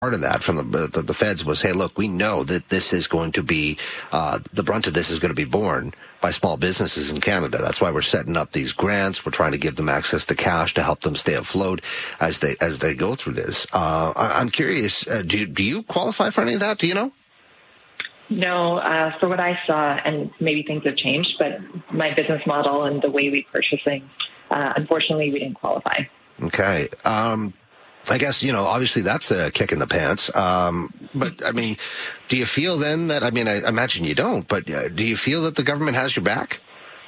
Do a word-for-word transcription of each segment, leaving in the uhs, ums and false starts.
part of that from the, the the feds was, hey, look, we know that this is going to be uh, the brunt of this is going to be borne by small businesses in Canada. That's why we're setting up these grants. We're trying to give them access to cash to help them stay afloat as they as they go through this. Uh, I, I'm curious, uh, do do you qualify for any of that? Do you know? No, uh, for what I saw, and maybe things have changed, but my business model and the way we purchase things, uh, unfortunately, we didn't qualify. Okay. Um, I guess, you know, obviously that's a kick in the pants. Um, but, I mean, do you feel then that, I mean, I imagine you don't, but uh, do you feel that the government has your back?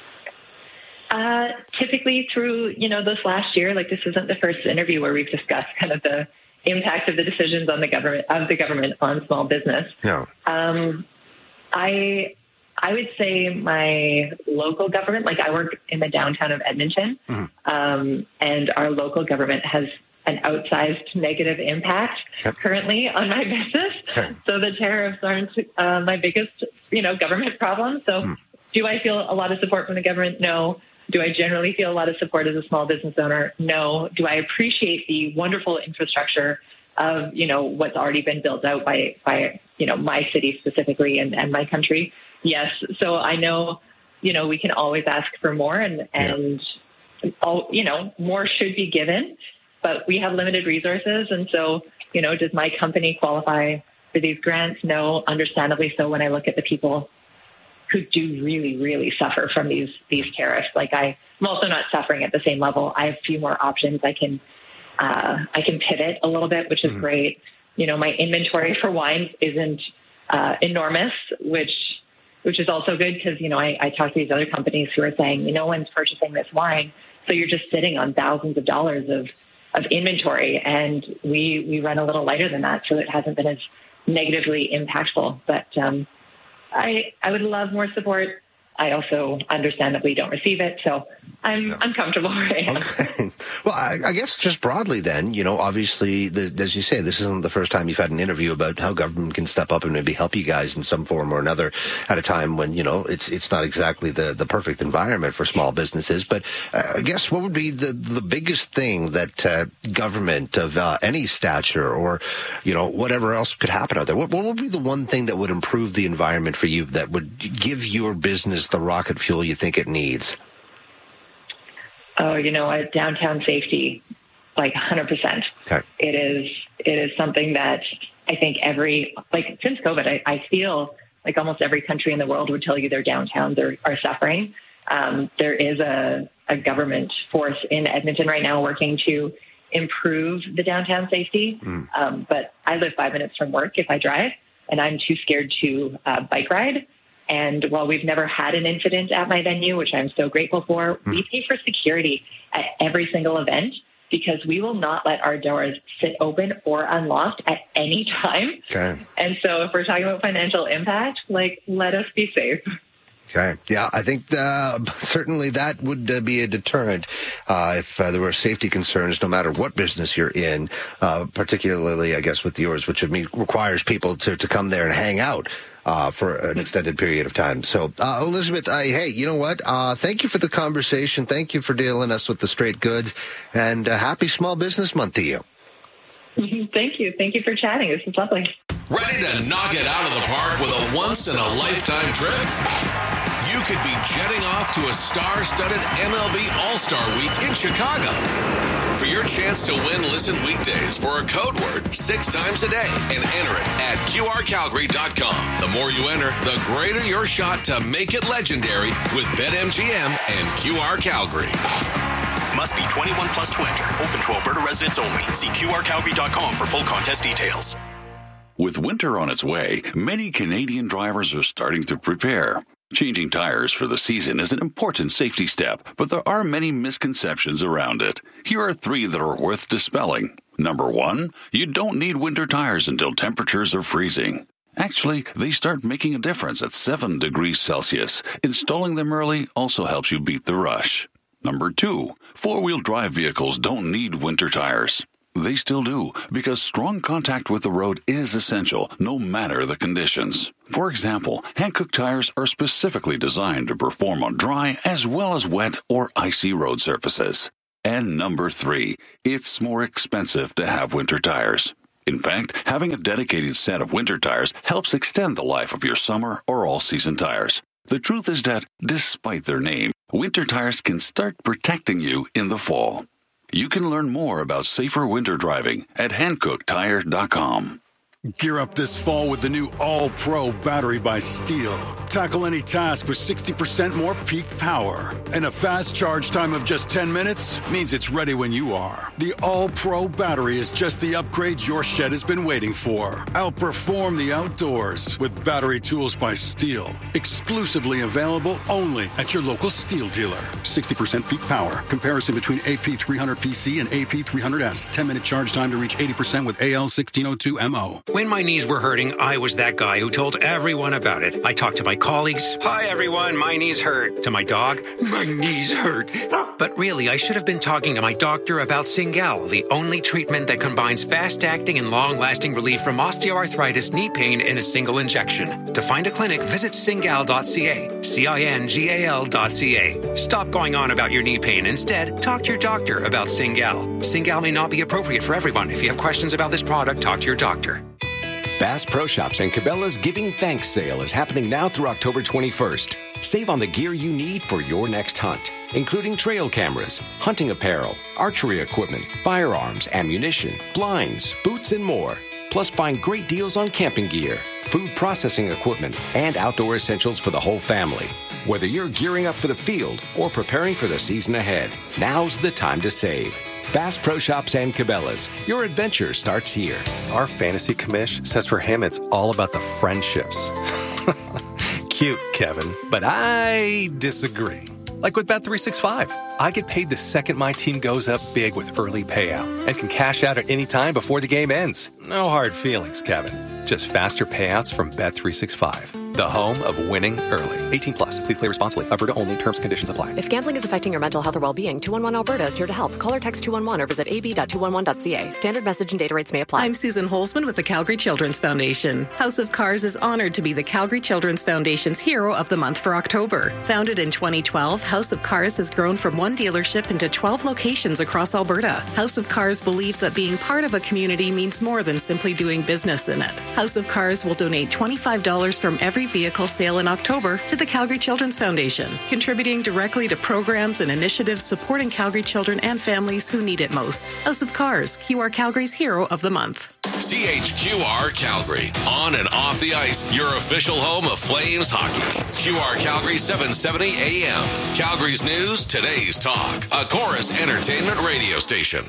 Uh, typically through, you know, this last year, like this isn't the first interview where we've discussed kind of the impact of the decisions on the government, of the government on small business. No. Um, I... I would say my local government, like I work in the downtown of Edmonton, mm-hmm. um, and our local government has an outsized negative impact yep. currently on my business. Okay. So the tariffs aren't uh, my biggest, you know, government problem. So mm. do I feel a lot of support from the government? No. Do I generally feel a lot of support as a small business owner? No. Do I appreciate the wonderful infrastructure of, you know, what's already been built out by, by you know, my city specifically and, and my country? Yes. So I know, you know, we can always ask for more and, and yeah. all, you know, more should be given, but we have limited resources. And so, you know, does my company qualify for these grants? No, understandably so when I look at the people who do really, really suffer from these, these tariffs. Like I, I'm also not suffering at the same level. I have a few more options. I can, uh, I can pivot a little bit, which is mm-hmm. great. You know, my inventory for wines isn't uh, enormous, which which is also good because, you know, I, I talk to these other companies who are saying, no one's purchasing this wine. So you're just sitting on thousands of dollars of, of inventory. And we, we run a little lighter than that. So it hasn't been as negatively impactful. But um, I, I would love more support. I also understandably don't receive it. So I'm no. I'm comfortable where I am. Okay. Well, I, I guess just broadly then, you know, obviously, the, as you say, this isn't the first time you've had an interview about how government can step up and maybe help you guys in some form or another at a time when, you know, it's it's not exactly the, the perfect environment for small businesses. But uh, I guess what would be the, the biggest thing that uh, government of uh, any stature or, you know, whatever else could happen out there? What, what would be the one thing that would improve the environment for you that would give your business the rocket fuel you think it needs? Oh, you know, uh, downtown safety, like one hundred percent. Okay. It is, it is something that I think every, like since COVID, I, I feel like almost every country in the world would tell you their downtowns are, are suffering. Um, there is a, a government force in Edmonton right now working to improve the downtown safety. Mm. Um, but I live five minutes from work if I drive, and I'm too scared to uh, bike ride. And while we've never had an incident at my venue, which I'm so grateful for, mm. we pay for security at every single event because we will not let our doors sit open or unlocked at any time. Okay. And so if we're talking about financial impact, like, let us be safe. Okay. Yeah, I think uh, certainly that would uh, be a deterrent uh, if uh, there were safety concerns, no matter what business you're in, uh, particularly, I guess, with yours, which mean, requires people to, to come there and hang out uh, for an extended period of time. So, uh, Elizabeth, I, hey, you know what? Uh, thank you for the conversation. Thank you for dealing us with the straight goods. And uh, happy Small Business Month to you. Thank you. Thank you for chatting. This is lovely. Ready to knock it out of the park with a once-in-a-lifetime trip? You could be jetting off to a star-studded M L B All-Star Week in Chicago. For your chance to win, listen weekdays for a code word six times a day and enter it at Q R Calgary dot com. The more you enter, the greater your shot to make it legendary with BetMGM and Q R Calgary. Must be twenty-one plus to enter. Open to Alberta residents only. See Q R Calgary dot com for full contest details. With winter on its way, many Canadian drivers are starting to prepare. Changing tires for the season is an important safety step, but there are many misconceptions around it. Here are three that are worth dispelling. Number one, you don't need winter tires until temperatures are freezing. Actually, they start making a difference at seven degrees Celsius. Installing them early also helps you beat the rush. Number two, four-wheel drive vehicles don't need winter tires. They still do, because strong contact with the road is essential, no matter the conditions. For example, Hankook tires are specifically designed to perform on dry as well as wet or icy road surfaces. And number three, it's more expensive to have winter tires. In fact, having a dedicated set of winter tires helps extend the life of your summer or all-season tires. The truth is that, despite their name, winter tires can start protecting you in the fall. You can learn more about safer winter driving at hankook tire dot com. Gear up this fall with the new All-Pro battery by Steel. Tackle any task with sixty percent more peak power. And a fast charge time of just ten minutes means it's ready when you are. The All-Pro battery is just the upgrade your shed has been waiting for. Outperform the outdoors with battery tools by Steel. Exclusively available only at your local Steel dealer. sixty percent peak power. Comparison between A P three hundred P C and A P three hundred S. ten minute charge time to reach eighty percent with A L sixteen oh two M O. When my knees were hurting, I was that guy who told everyone about it. I talked to my colleagues. Hi, everyone. My knees hurt. To my dog. My knees hurt. But really, I should have been talking to my doctor about Cingal, the only treatment that combines fast-acting and long-lasting relief from osteoarthritis knee pain in a single injection. To find a clinic, visit cingal dot c a. C I N G A L dot C A. Stop going on about your knee pain. Instead, talk to your doctor about Cingal. Cingal may not be appropriate for everyone. If you have questions about this product, talk to your doctor. Bass Pro Shops and Cabela's Giving Thanks sale is happening now through October twenty-first. Save on the gear you need for your next hunt, including trail cameras, hunting apparel, archery equipment, firearms, ammunition, blinds, boots, and more. Plus, find great deals on camping gear, food processing equipment, and outdoor essentials for the whole family. Whether you're gearing up for the field or preparing for the season ahead, now's the time to save. Bass Pro Shops and Cabela's. Your adventure starts here. Our fantasy commish says for him it's all about the friendships. Cute, Kevin, but I disagree. Like with Bet three sixty-five, I get paid the second my team goes up big with early payout and can cash out at any time before the game ends. No hard feelings, Kevin. Just faster payouts from Bet three sixty-five, the home of winning early. eighteen plus. Please play responsibly. Alberta only. Terms and conditions apply. If gambling is affecting your mental health or well-being, two one one Alberta is here to help. Call or text two one one or visit a b dot two one one dot c a. Standard message and data rates may apply. I'm Susan Holzman with the Calgary Children's Foundation. House of Cars is honored to be the Calgary Children's Foundation's Hero of the Month for October. Founded in twenty twelve, House of Cars has grown from one dealership into twelve locations across Alberta. House of Cars believes that being part of a community means more than simply doing business in it. House of Cars will donate twenty-five dollars from every vehicle sale in October to the Calgary Children's Foundation, contributing directly to programs and initiatives supporting Calgary children and families who need it most. House of Cars, Q R Calgary's Hero of the Month. C H Q R Calgary, on and off the ice, your official home of Flames hockey. Q R Calgary seven seventy A M. Calgary's news, today's talk. A Chorus Entertainment radio station.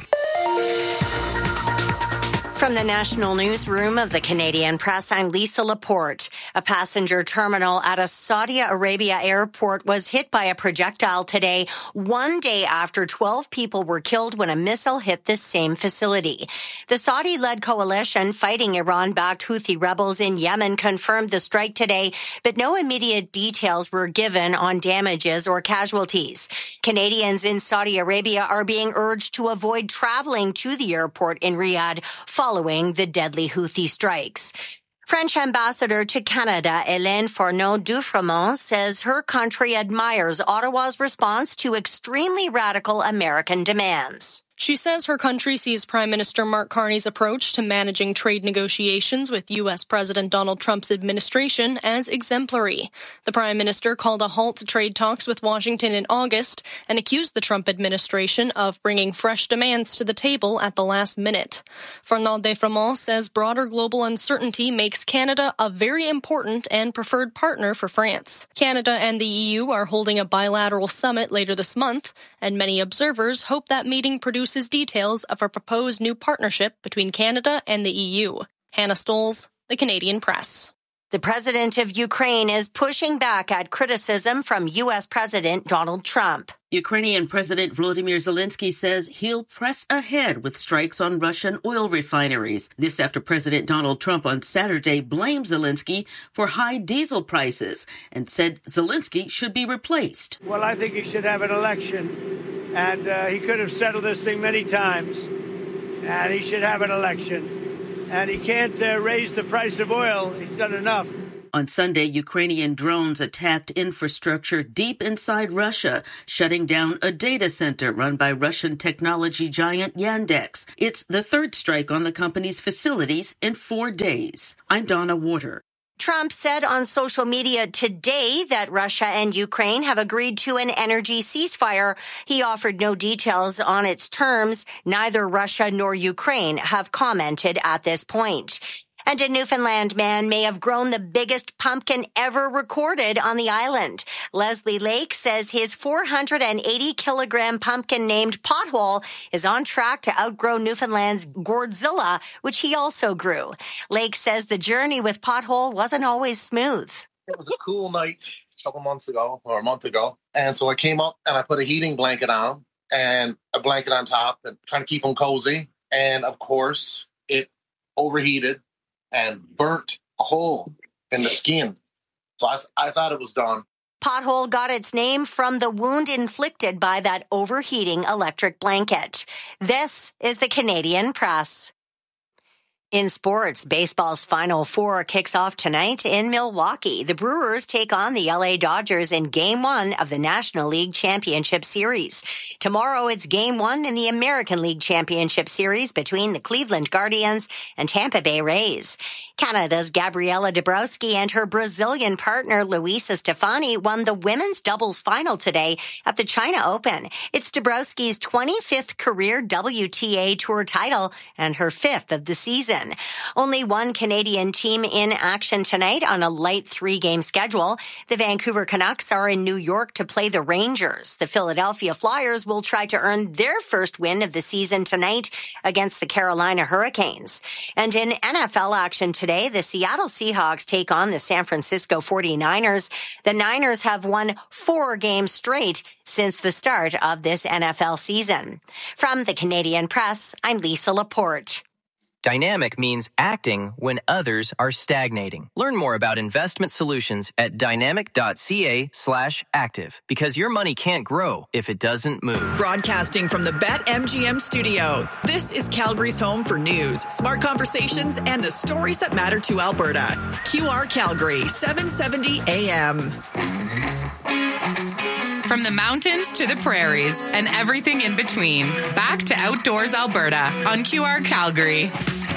From the National Newsroom of the Canadian Press, I'm Lisa Laporte. A passenger terminal at a Saudi Arabia airport was hit by a projectile today, one day after twelve people were killed when a missile hit this same facility. The Saudi-led coalition fighting Iran-backed Houthi rebels in Yemen confirmed the strike today, but no immediate details were given on damages or casualties. Canadians in Saudi Arabia are being urged to avoid traveling to the airport in Riyadh following the deadly Houthi strikes. French ambassador to Canada, Hélène Fourneau-Dufremont, says her country admires Ottawa's response to extremely radical American demands. She says her country sees Prime Minister Mark Carney's approach to managing trade negotiations with U S President Donald Trump's administration as exemplary. The Prime Minister called a halt to trade talks with Washington in August and accused the Trump administration of bringing fresh demands to the table at the last minute. Fourneau-Dufremont says broader global uncertainty makes Canada a very important and preferred partner for France. Canada and the E U are holding a bilateral summit later this month, and many observers hope that meeting produces details of a proposed new partnership between Canada and the E U. Hannah Stolz, The Canadian Press. The president of Ukraine is pushing back at criticism from U S President Donald Trump. Ukrainian President Volodymyr Zelensky says he'll press ahead with strikes on Russian oil refineries. This after President Donald Trump on Saturday blamed Zelensky for high diesel prices and said Zelensky should be replaced. Well, I think he should have an election, and uh, he could have settled this thing many times, and he should have an election. And he can't uh, raise the price of oil. He's done enough. On Sunday, Ukrainian drones attacked infrastructure deep inside Russia, shutting down a data center run by Russian technology giant Yandex. It's the third strike on the company's facilities in four days. I'm Donna Warder. Trump said on social media today that Russia and Ukraine have agreed to an energy ceasefire. He offered no details on its terms. Neither Russia nor Ukraine have commented at this point. And a Newfoundland man may have grown the biggest pumpkin ever recorded on the island. Leslie Lake says his four hundred eighty kilogram pumpkin named Pothole is on track to outgrow Newfoundland's Gourdzilla, which he also grew. Lake says the journey with Pothole wasn't always smooth. It was a cool night a couple months ago, or a month ago. And so I came up and I put a heating blanket on him and a blanket on top and trying to keep him cozy. And of course, it overheated and burnt a hole in the skin. So I, th- I thought it was done. Pothole got its name from the wound inflicted by that overheating electric blanket. This is the Canadian Press. In sports, baseball's Final Four kicks off tonight in Milwaukee. The Brewers take on the L A Dodgers in Game one of the National League Championship Series. Tomorrow, it's Game one in the American League Championship Series between the Cleveland Guardians and Tampa Bay Rays. Canada's Gabriela Dabrowski and her Brazilian partner Luisa Stefani won the women's doubles final today at the China Open. It's Dabrowski's twenty-fifth career W T A Tour title and her fifth of the season. Only one Canadian team in action tonight on a light three-game schedule. The Vancouver Canucks are in New York to play the Rangers. The Philadelphia Flyers will try to earn their first win of the season tonight against the Carolina Hurricanes. And in N F L action today, the Seattle Seahawks take on the San Francisco forty-niners. The Niners have won four games straight since the start of this N F L season. From the Canadian Press, I'm Lisa Laporte. Dynamic means acting when others are stagnating. Learn more about investment solutions at dynamic.ca slash active because your money can't grow if it doesn't move. Broadcasting from the BetMGM studio, this is Calgary's home for news, smart conversations, and the stories that matter to Alberta. Q R Calgary, seven seventy A M. From the mountains to the prairies and everything in between, back to Outdoors Alberta on Q R Calgary.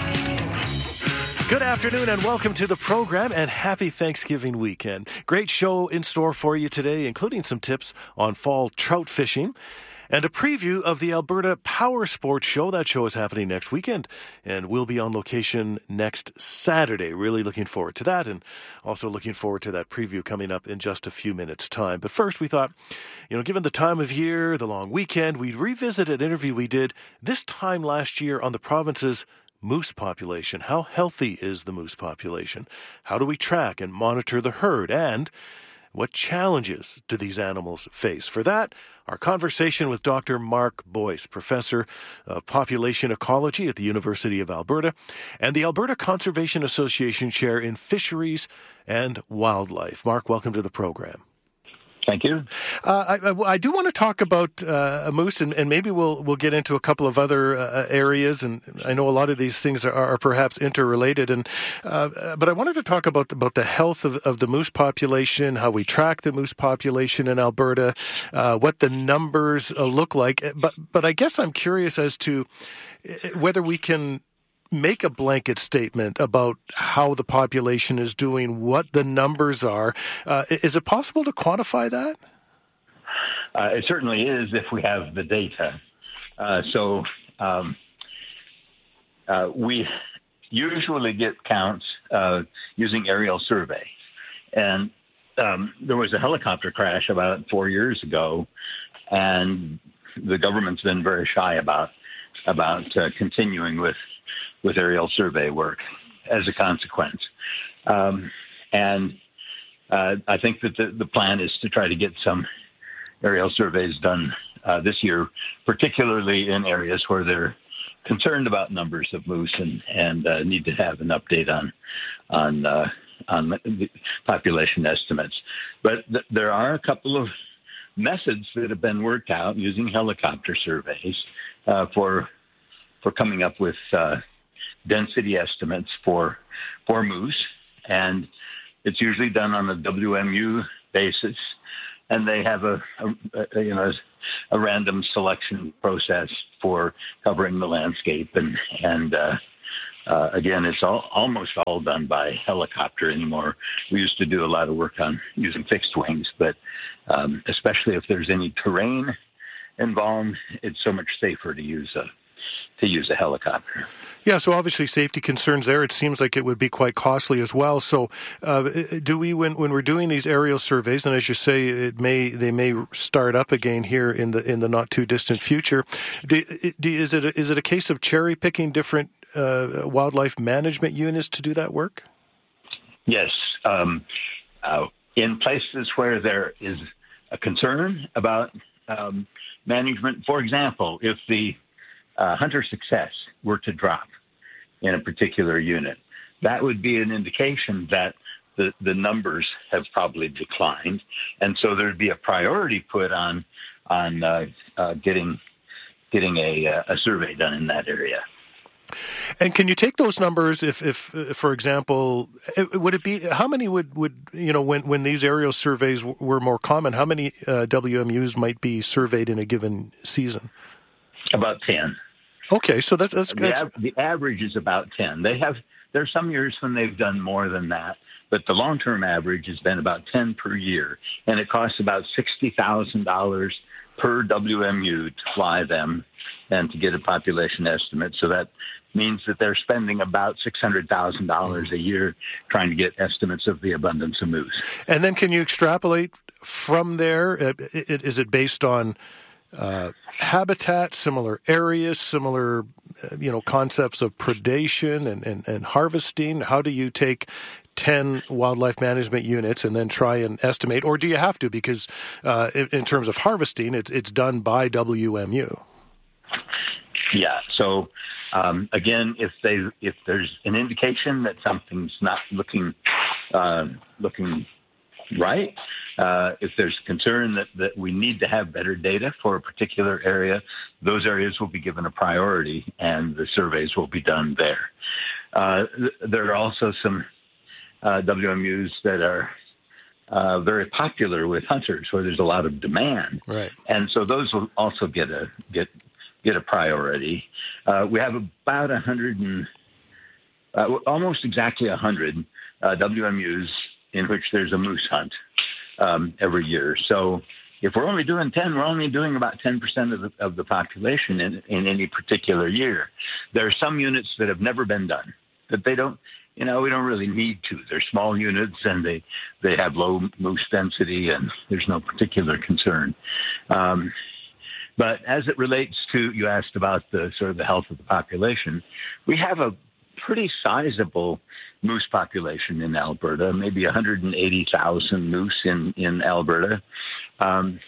Good afternoon and welcome to the program and happy Thanksgiving weekend. Great show in store for you today, including some tips on fall trout fishing and a preview of the Alberta Power Sports Show. That show is happening next weekend and we'll be on location next Saturday. Really looking forward to that and also looking forward to that preview coming up in just a few minutes' time. But first we thought, you know, given the time of year, the long weekend, we'd revisit an interview we did this time last year on the province's moose population. How healthy is the moose population? How do we track and monitor the herd? And what challenges do these animals face? For that, our conversation with Doctor Mark Boyce, Professor of Population Ecology at the University of Alberta and the Alberta Conservation Association Chair in Fisheries and Wildlife. Mark, welcome to the program. Thank you. Uh, I, I do want to talk about uh, a moose, and, and maybe we'll we'll get into a couple of other uh, areas. And I know a lot of these things are, are perhaps interrelated. And uh, but I wanted to talk about about the health of, of the moose population, how we track the moose population in Alberta, uh, what the numbers uh, look like. But but I guess I'm curious as to whether we can make a blanket statement about how the population is doing, what the numbers are. Uh, is it possible to quantify that? Uh, it certainly is if we have the data. Uh, so um, uh, we usually get counts uh, using aerial survey. And um, there was a helicopter crash about four years ago, and the government's been very shy about, about uh, continuing with with aerial survey work as a consequence. Um, and uh, I think that the, the plan is to try to get some aerial surveys done uh, this year, particularly in areas where they're concerned about numbers of moose and, and uh, need to have an update on on, uh, on the population estimates. But th- there are a couple of methods that have been worked out using helicopter surveys uh, for for coming up with uh, density estimates for for moose, and it's usually done on a W M U basis, and they have a, a, a you know a random selection process for covering the landscape, and and uh, uh, again, it's all, almost all done by helicopter anymore. We used to do a lot of work on using fixed wings, but um, especially if there's any terrain involved, it's so much safer to use a to use a helicopter. Yeah, so obviously safety concerns there. It seems like it would be quite costly as well. So uh, do we, when when we're doing these aerial surveys, and as you say, it may they may start up again here in the in the not too distant future, do, do, is it a, is it a case of cherry picking different uh, wildlife management units to do that work? Yes. Um, uh, in places where there is a concern about um, management, for example, if the Uh, hunter success were to drop in a particular unit, that would be an indication that the, the numbers have probably declined. And so there'd be a priority put on on uh, uh, getting getting a, a survey done in that area. And can you take those numbers if, if, if for example, would it be, how many would, would you know, when, when these aerial surveys were more common, how many uh, W M Us might be surveyed in a given season? About ten. Okay, so that's that's, the, that's... av- the average is about ten. They have there's some years when they've done more than that, but the long-term average has been about ten per year, and it costs about sixty thousand dollars per W M U to fly them and to get a population estimate. So that means that they're spending about six hundred thousand dollars a year trying to get estimates of the abundance of moose. And then can you extrapolate from there? Is it based on uh, habitat, similar areas, similar uh, you know concepts of predation and, and, and harvesting? How do you take ten wildlife management units and then try and estimate, or do you have to, because uh, in, in terms of harvesting, it's it's done by W M U? Yeah. So um, again, if they if there's an indication that something's not looking uh, looking right, uh, if there's concern that, that we need to have better data for a particular area, those areas will be given a priority, and the surveys will be done there. Uh, th- there are also some Uh, W M Us that are uh, very popular with hunters, where there's a lot of demand, right? And so those will also get a get get a priority. Uh, we have about a hundred and uh, almost exactly a hundred uh, W M Us in which there's a moose hunt um, every year. So if we're only doing ten, we're only doing about ten percent of the of the population in, in any particular year. There are some units that have never been done, that they don't. You know, we don't really need to. They're small units, and they, they have low moose density, and there's no particular concern. Um, but as it relates to, you asked about the sort of the health of the population, we have a pretty sizable moose population in Alberta, maybe one hundred eighty thousand moose in, in Alberta, um,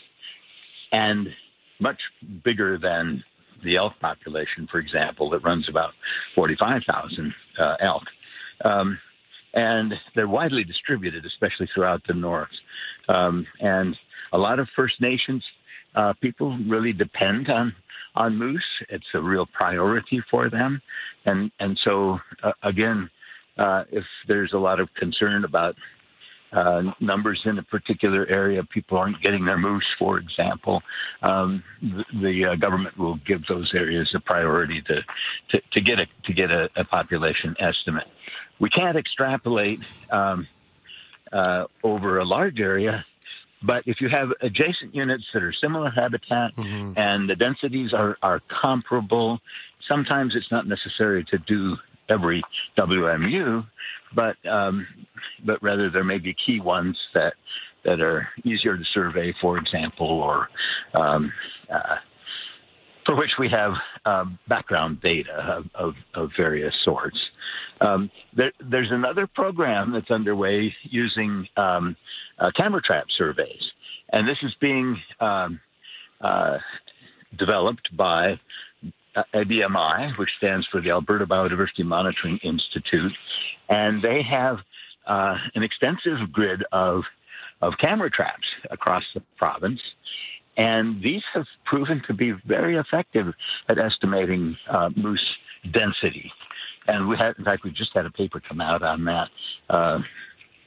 and much bigger than the elk population, for example, that runs about forty-five thousand uh, elk. Um, and they're widely distributed, especially throughout the north. Um, and a lot of First Nations uh, people really depend on, on moose. It's a real priority for them. And, and so, uh, again, uh, if there's a lot of concern about uh, numbers in a particular area, people aren't getting their moose, for example, um, the, the uh, government will give those areas a priority to, to, to get a to get a, a population estimate. We can't extrapolate um, uh, over a large area, but if you have adjacent units that are similar habitat mm-hmm. and the densities are, are comparable, sometimes it's not necessary to do every W M U, but um, but rather there may be key ones that that are easier to survey, for example, or um, uh, for which we have um, background data of, of, of various sorts. Um, there, there's another program that's underway using um, uh, camera trap surveys, and this is being um, uh, developed by uh, A B M I, which stands for the Alberta Biodiversity Monitoring Institute, and they have uh, an extensive grid of of camera traps across the province, and these have proven to be very effective at estimating uh, moose density. And we had, in fact, we just had a paper come out on that uh,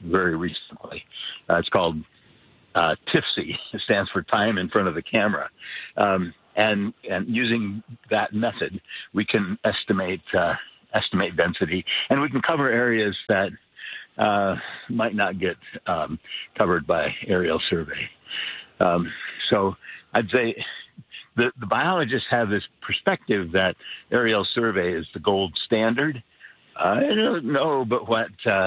very recently. Uh, it's called uh, T I F C. It stands for Time in Front of the Camera. Um, and and using that method, we can estimate uh, estimate density, and we can cover areas that uh, might not get um, covered by aerial survey. Um, so I'd say the, the biologists have this perspective that aerial survey is the gold standard. I don't know, but what uh,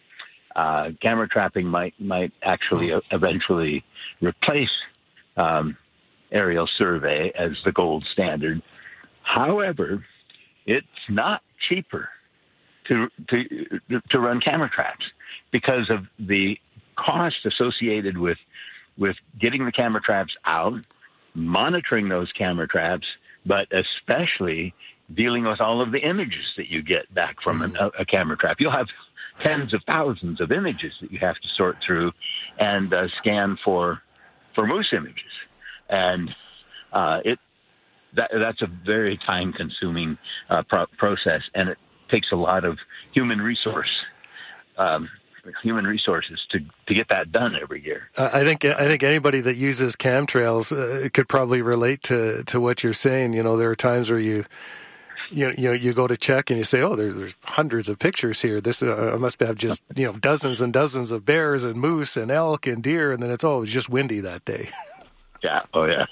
uh, camera trapping might might actually eventually replace um, aerial survey as the gold standard. However, it's not cheaper to to to run camera traps because of the cost associated with with getting the camera traps out, monitoring those camera traps, but especially dealing with all of the images that you get back from an, a, a camera trap. You'll have tens of thousands of images that you have to sort through and uh, scan for for moose images, and uh, it that that's a very time-consuming uh, pro- process, and it takes a lot of human resource. Um, human resources to, to get that done every year. Uh, I think I think anybody that uses camtrails uh, could probably relate to, to what you're saying. You know, there are times where you you you know you go to check and you say, oh, there's there's hundreds of pictures here. This uh, I must have just you know dozens and dozens of bears and moose and elk and deer, and then it's oh, it was just windy that day. Yeah. Oh yeah.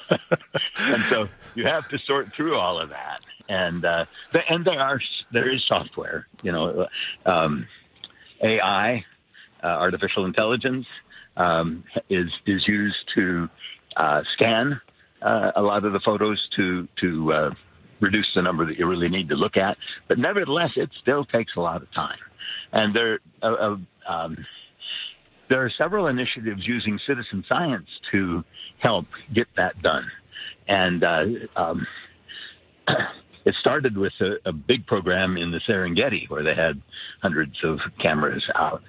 And so you have to sort through all of that, and uh, the, and there are there is software. You know. Um, A I, uh, artificial intelligence, um, is is used to uh, scan uh, a lot of the photos to to uh, reduce the number that you really need to look at. But nevertheless, it still takes a lot of time. And there uh, uh, um, there are several initiatives using citizen science to help get that done. And uh, um, it started with a, a big program in the Serengeti where they had hundreds of cameras out,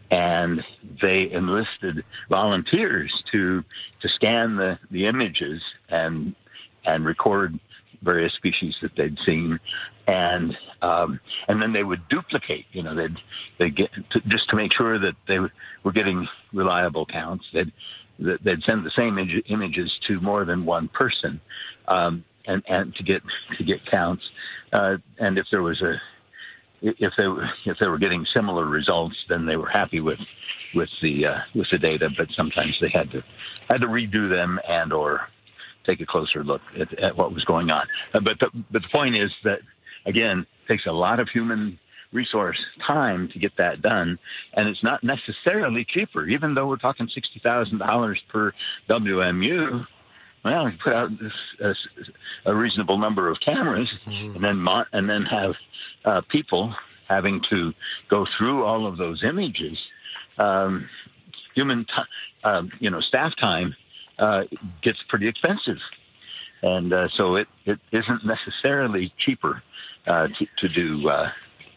and they enlisted volunteers to to scan the, the images and and record various species that they'd seen, and um, and then they would duplicate. You know, they'd they get to, just to make sure that they were getting reliable counts. They'd they'd send the same image, images to more than one person. Um, And, and to get to get counts, uh, and if there was a if they if they were getting similar results, then they were happy with with the uh, with the data. But sometimes they had to had to redo them and or take a closer look at, at what was going on. Uh, but the, but the point is that again, it takes a lot of human resource time to get that done, and it's not necessarily cheaper. Even though we're talking sixty thousand dollars per W M U. Well, we put out this, uh, a reasonable number of cameras, mm-hmm. and then mo- and then have uh, people having to go through all of those images. Um, human, t- uh, you know, staff time uh, gets pretty expensive, and uh, so it, it isn't necessarily cheaper uh, to, to do uh,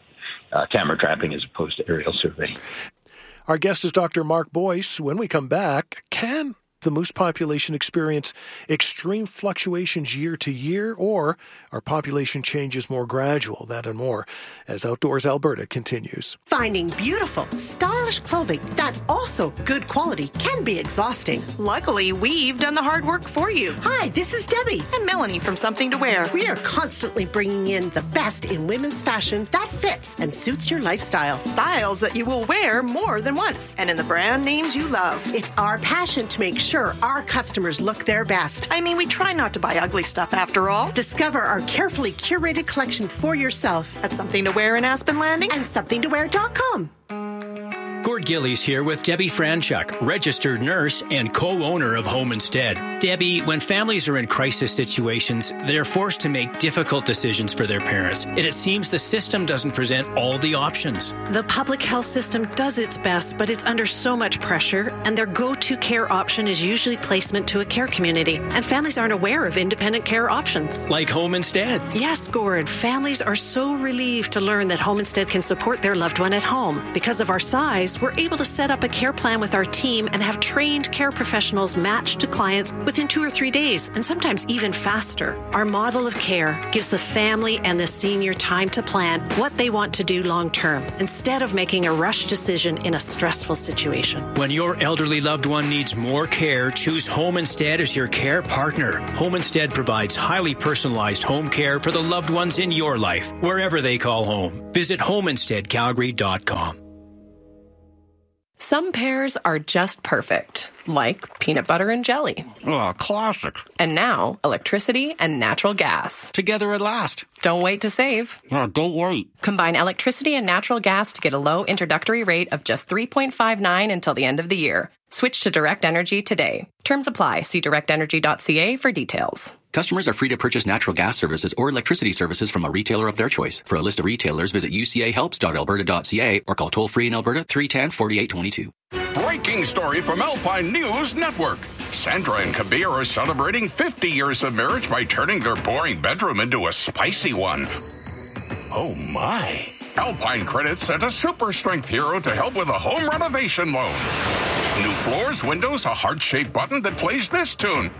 uh, camera trapping as opposed to aerial survey. Our guest is Doctor Mark Boyce. When we come back, can the moose population experience extreme fluctuations year to year, or are population changes more gradual? That and more as Outdoors Alberta continues. Finding beautiful, stylish clothing that's also good quality can be exhausting. Luckily, we've done the hard work for you. Hi, this is Debbie. And Melanie from Something to Wear. We are constantly bringing in the best in women's fashion that fits and suits your lifestyle. Styles that you will wear more than once, and in the brand names you love. It's our passion to make sure Sure, our customers look their best. I mean, we try not to buy ugly stuff after all. Discover our carefully curated collection for yourself at Something to Wear in Aspen Landing and something to wear dot com. Gord Gillies here with Debbie Franchuk, registered nurse and co-owner of Home Instead. Debbie, when families are in crisis situations, they're forced to make difficult decisions for their parents. And it seems the system doesn't present all the options. The public health system does its best, but it's under so much pressure, and their go-to care option is usually placement to a care community. And families aren't aware of independent care options. Like Home Instead. Yes, Gord. Families are so relieved to learn that Home Instead can support their loved one at home. Because of our size, we're able to set up a care plan with our team and have trained care professionals matched to clients within two or three days, and sometimes even faster. Our model of care gives the family and the senior time to plan what they want to do long term, instead of making a rush decision in a stressful situation. When your elderly loved one needs more care, choose Home Instead as your care partner. Home Instead provides highly personalized home care for the loved ones in your life, wherever they call home. Visit home instead calgary dot com. Some pairs are just perfect, like peanut butter and jelly. Oh, classic. And now, electricity and natural gas. Together at last. Don't wait to save. No, don't wait. Combine electricity and natural gas to get a low introductory rate of just three point five nine until the end of the year. Switch to Direct Energy today. Terms apply. See direct energy dot c a for details. Customers are free to purchase natural gas services or electricity services from a retailer of their choice. For a list of retailers, visit u c a helps dot alberta dot c a or call toll-free in Alberta three one zero, four eight two two. Breaking story from Alpine News Network. Sandra and Kabir are celebrating fifty years of marriage by turning their boring bedroom into a spicy one. Oh, my. Alpine Credit sent a super strength hero to help with a home renovation loan. New floors, windows, a heart-shaped button that plays this tune.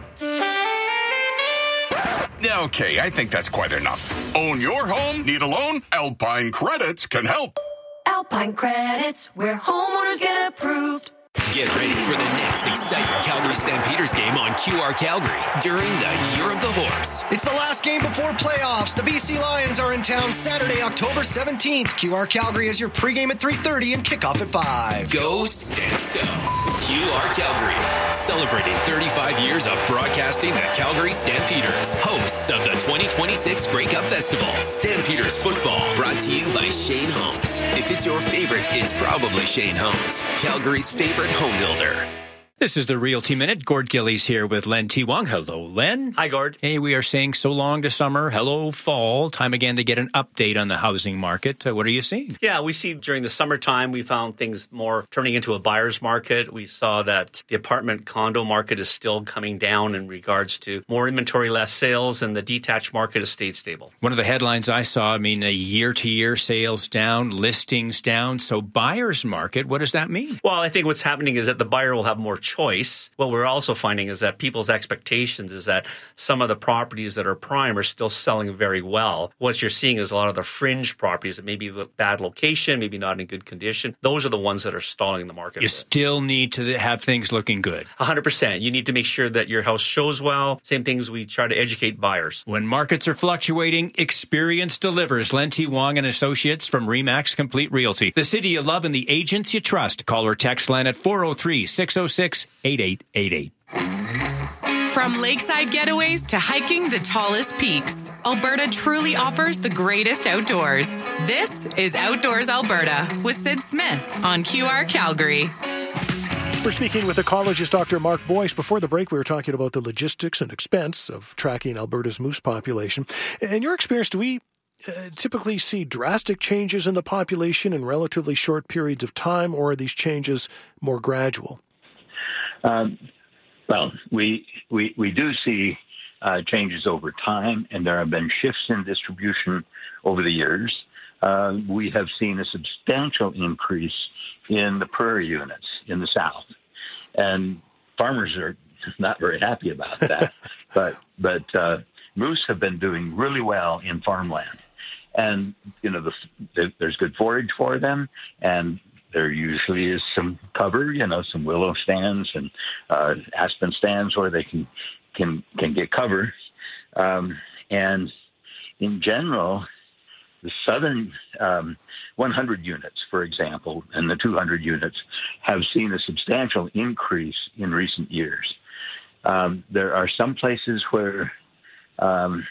Okay, I think that's quite enough. Own your home? Need a loan? Alpine Credits can help. Alpine Credits, where homeowners get approved. Get ready for the next exciting Calgary Stampeders game on Q R Calgary during the Year of the Horse. It's the last game before playoffs. The B C Lions are in town Saturday, October seventeenth. Q R Calgary is your pregame at three thirty and kickoff at five. Go Stamps! Q R Calgary, celebrating thirty-five years of broadcasting the Calgary Stampeders, hosts of the twenty twenty-six Grey Cup Festival. Stampeders football, brought to you by Shane Homes. If it's your favorite, it's probably Shane Homes, Calgary's favorite home builder. This is the Realty Minute. Gord Gillies here with Len T. Wong. Hello, Len. Hi, Gord. Hey, we are saying so long to summer. Hello, fall. Time again to get an update on the housing market. Uh, what are you seeing? Yeah, we see during the summertime, we found things more turning into a buyer's market. We saw that the apartment condo market is still coming down in regards to more inventory, less sales, and the detached market has stayed stable. One of the headlines I saw, I mean, a year-to-year sales down, listings down. So buyer's market, what does that mean? Well, I think what's happening is that the buyer will have more choice. What we're also finding is that people's expectations is that some of the properties that are prime are still selling very well. What you're seeing is a lot of the fringe properties that maybe the bad location, maybe not in good condition. Those are the ones that are stalling the market. You still need to have things looking good. one hundred percent. You need to make sure that your house shows well. Same things we try to educate buyers. When markets are fluctuating, experience delivers. Len T. Wong and Associates from RE/MAX Complete Realty. The city you love and the agents you trust. Call or text Len at four oh three, six oh six, eight eight eight eight. From lakeside getaways to hiking the tallest peaks, Alberta truly offers the greatest outdoors. This is Outdoors Alberta with Sid Smith on Q R Calgary. We're speaking with ecologist Doctor Mark Boyce. Before the break, we were talking about the logistics and expense of tracking Alberta's moose population. In your experience, do we uh, typically see drastic changes in the population in relatively short periods of time, or are these changes more gradual? Um, well, we, we, we do see uh, changes over time, and there have been shifts in distribution over the years. Uh, we have seen a substantial increase in the prairie units in the south, and farmers are not very happy about that. but but uh, moose have been doing really well in farmland, and you know the, the, there's good forage for them, and there usually is some cover, you know, some willow stands and uh, aspen stands where they can can can get cover, um, and in general, the southern um, one hundred units, for example, and the two hundred units have seen a substantial increase in recent years. Um, there are some places where um,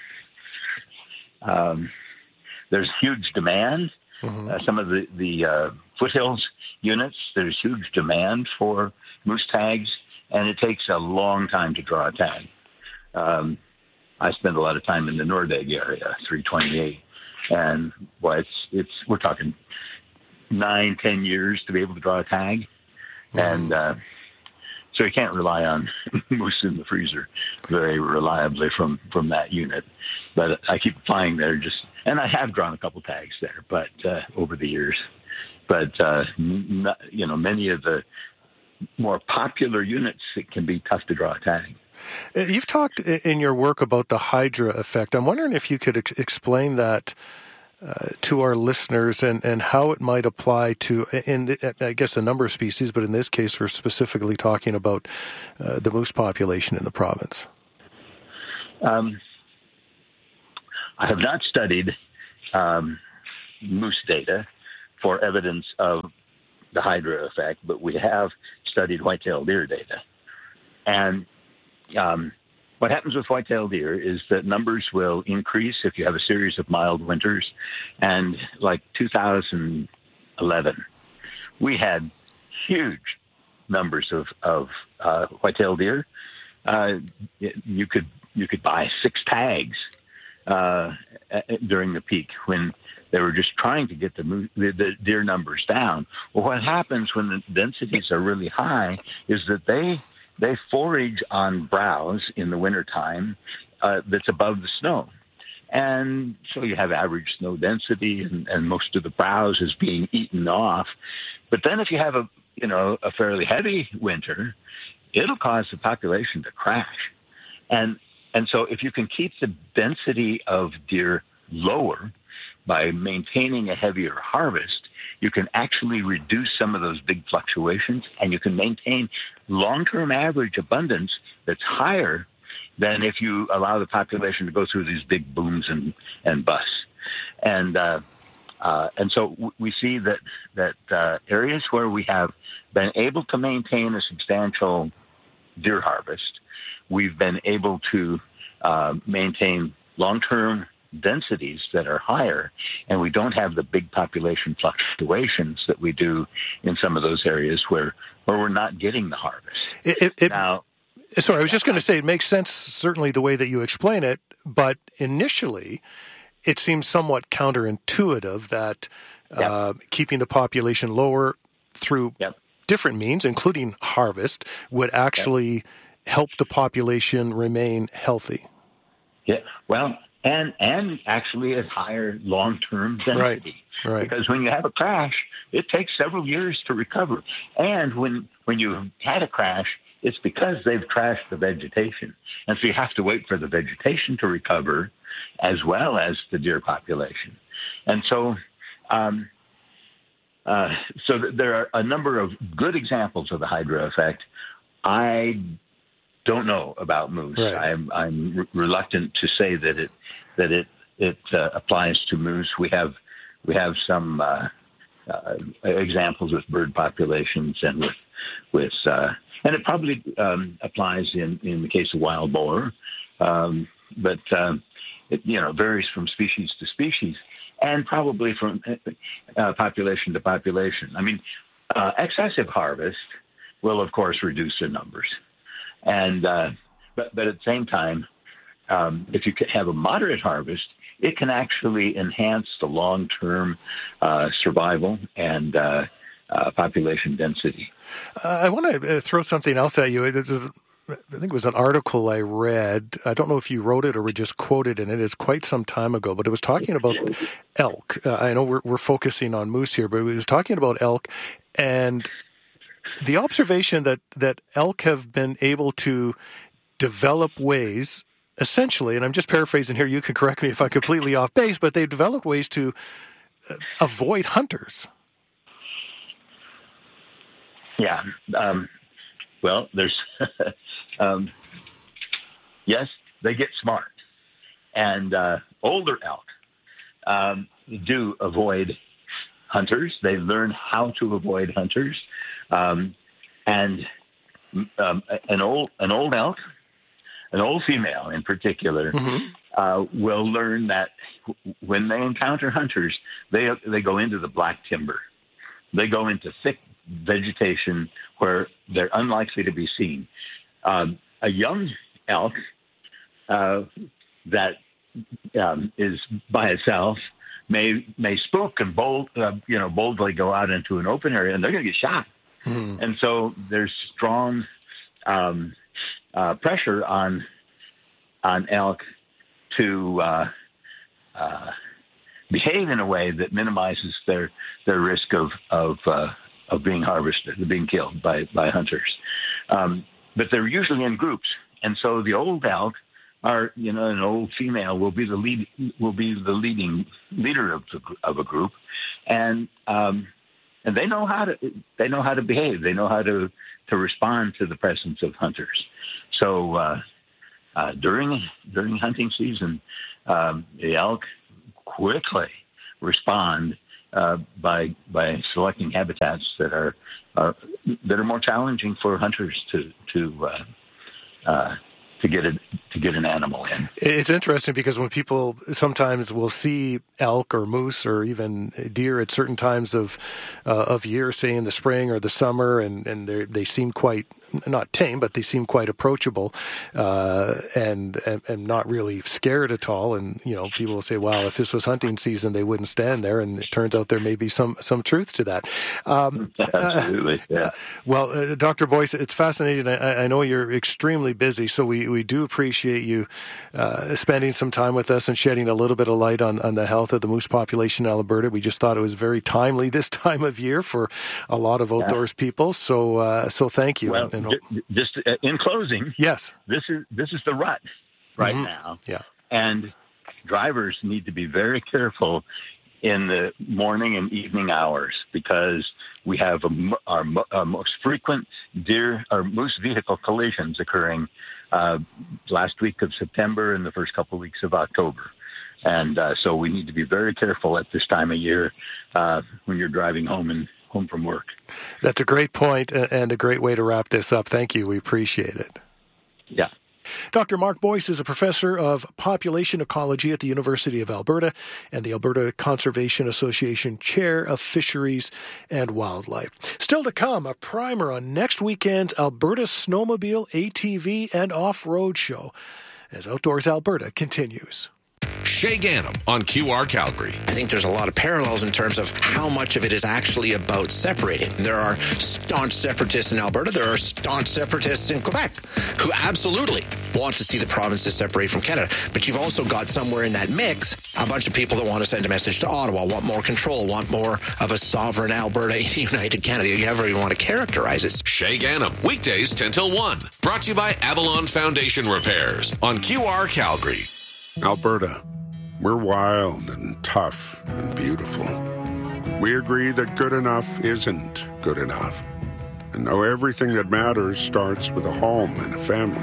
um, there's huge demand. Mm-hmm. Uh, some of the, the uh, foothills units, there's huge demand for moose tags, and it takes a long time to draw a tag. Um, I spend a lot of time in the Nordegg area, three twenty-eight. And well, it's it's we're talking nine, ten years to be able to draw a tag, mm-hmm. and uh, so you can't rely on moose in the freezer very reliably from, from that unit. But I keep applying there, just and I have drawn a couple tags there, but uh, over the years. but uh, n- you know, many of the more popular units, it can be tough to draw a tag. You've talked in your work about the Hydra effect. I'm wondering if you could ex- explain that uh, to our listeners and, and how it might apply to, in the, I guess, a number of species, but in this case, we're specifically talking about uh, the moose population in the province. Um, I have not studied um, moose data for evidence of the Hydra effect, but we have studied white-tailed deer data. And um, what happens with white-tailed deer is that numbers will increase if you have a series of mild winters. And like two thousand eleven, we had huge numbers of, of uh, white-tailed deer. Uh, you could you could buy six tags uh, during the peak when they were just trying to get the, the, the deer numbers down. Well, what happens when the densities are really high is that they they forage on browse in the wintertime uh, that's above the snow. And so you have average snow density, and, and most of the browse is being eaten off. But then if you have a you know a fairly heavy winter, it'll cause the population to crash. And and so if you can keep the density of deer lower by maintaining a heavier harvest, you can actually reduce some of those big fluctuations, and you can maintain long-term average abundance that's higher than if you allow the population to go through these big booms and, and busts. And uh, uh, and so w- we see that, that uh, areas where we have been able to maintain a substantial deer harvest, we've been able to uh, maintain long-term densities that are higher, and we don't have the big population fluctuations that we do in some of those areas where, where we're not getting the harvest. It, it, it, now, sorry, I was just going to say it makes sense, certainly the way that you explain it, but initially it seems somewhat counterintuitive that uh, yep. keeping the population lower through yep. different means, including harvest, would actually yep. help the population remain healthy. Yeah, well, and and actually at higher long-term density. Right, right. Because when you have a crash, it takes several years to recover. And when when you've had a crash, it's because they've trashed the vegetation. And so you have to wait for the vegetation to recover as well as the deer population. And so um, uh, so th- there are a number of good examples of the Hydra effect. I don't know about moose. Right. I'm, I'm re- reluctant to say that it that it it uh, applies to moose. We have we have some uh, uh, examples with bird populations and with with uh, and it probably um, applies in, in the case of wild boar, um, but um, it you know varies from species to species and probably from uh, population to population. I mean, uh, excessive harvest will of course reduce their numbers. And uh, but but at the same time, um, if you have a moderate harvest, it can actually enhance the long-term uh, survival and uh, uh, population density. Uh, I want to throw something else at you. It is, I think it was an article I read. I don't know if you wrote it or we just quoted in it. It's quite some time ago, but it was talking about elk. Uh, I know we're, we're focusing on moose here, but it was talking about elk and the observation that, that elk have been able to develop ways, essentially, and I'm just paraphrasing here, you can correct me if I'm completely off base, but they've developed ways to avoid hunters. Yeah. Um, well, there's, um, yes, they get smart. And uh, older elk um, do avoid hunters. They learn how to avoid hunters. Um, and um, an old an old elk, an old female in particular, mm-hmm. uh, will learn that when they encounter hunters, they they go into the black timber. They go into thick vegetation where they're unlikely to be seen. Um, a young elk uh, that um, is by itself may may spook and bold, uh, you know, boldly go out into an open area, and they're going to get shot. Mm-hmm. And so there's strong um, uh, pressure on on elk to uh, uh, behave in a way that minimizes their their risk of of uh, of being harvested, of being killed by by hunters. Um, but they're usually in groups, and so the old elk are, you know, an old female will be the lead will be the leading leader of the, of a group, and um, and they know how to they know how to behave. They know how to to respond to the presence of hunters. So uh, uh, during during hunting season, um, the elk quickly respond uh, by by selecting habitats that are uh, that are more challenging for hunters to to uh, uh, to get a, to get an animal in. It's interesting because when people sometimes will see elk or moose or even deer at certain times of uh, of year, say in the spring or the summer, and and they seem quite not tame, but they seem quite approachable uh, and, and and not really scared at all. And you know, people will say, "Well, if this was hunting season, they wouldn't stand there." And it turns out there may be some some truth to that. Um, Absolutely. Yeah. Uh, well, uh, Doctor Boyce, it's fascinating. I, I know you're extremely busy, so we, we do appreciate you uh, spending some time with us and shedding a little bit of light on, on the health of the moose population in Alberta. We just thought it was very timely this time of year for a lot of outdoors yeah. people. So uh, so thank you. Well, and, and just uh, in closing, yes, this is this is the rut right mm-hmm. now. Yeah, and drivers need to be very careful in the morning and evening hours because we have a, our, our most frequent deer or moose vehicle collisions occurring uh, last week of September and the first couple of weeks of October. And uh, so we need to be very careful at this time of year uh, when you're driving home and home from work. That's a great point and a great way to wrap this up. Thank you. We appreciate it. Yeah. Doctor Mark Boyce is a professor of population ecology at the University of Alberta and the Alberta Conservation Association Chair of Fisheries and Wildlife. Still to come, a primer on next weekend's Alberta Snowmobile, A T V, and Off-Road Show as Outdoors Alberta continues. Shay Ganem on Q R Calgary. I think there's a lot of parallels in terms of how much of it is actually about separating. There are staunch separatists in Alberta. There are staunch separatists in Quebec who absolutely want to see the provinces separate from Canada. But you've also got somewhere in that mix a bunch of people that want to send a message to Ottawa, want more control, want more of a sovereign Alberta in a united Canada. You however you want to characterize it. Shay Ganem, weekdays ten till one. Brought to you by Avalon Foundation Repairs on Q R Calgary. Alberta, we're wild and tough and beautiful. We agree that good enough isn't good enough, and know everything that matters starts with a home and a family.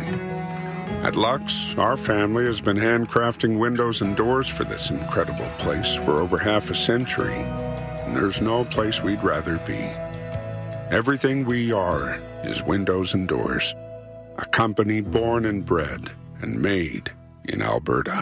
At Lux, our family has been handcrafting windows and doors for this incredible place for over half a century, and there's no place we'd rather be. Everything we are is windows and doors, a company born and bred and made in Alberta.